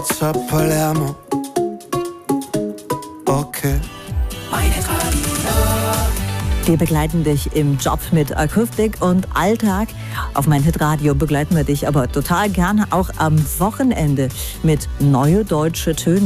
a Palermo. Okay. Wir begleiten dich im Job mit Akustik und Alltag. Auf mein Hitradio begleiten wir dich aber total gerne auch am Wochenende mit neue deutsche Töne.